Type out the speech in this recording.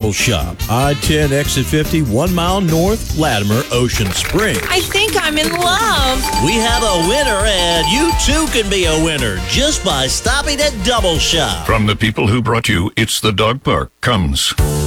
Double Shop, I-10 exit 50, 1 mile north, Latimer, Ocean Springs. I think I'm in love. We have a winner, and you too can be a winner just by stopping at Double Shop. From the people who brought you It's the Dog Park comes